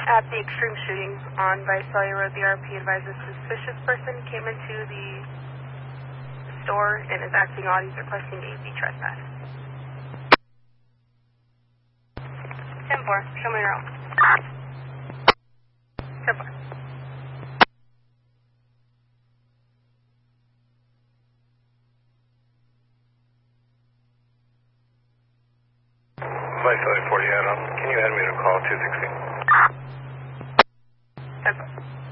At the extreme shooting on Visalia Road, the RP advises a suspicious person came into the store and is acting odd. He's requesting a be trespass. 10-4, show me your own. 10-4. Visalia 40 Adam, can you add me to call 216? 10-4.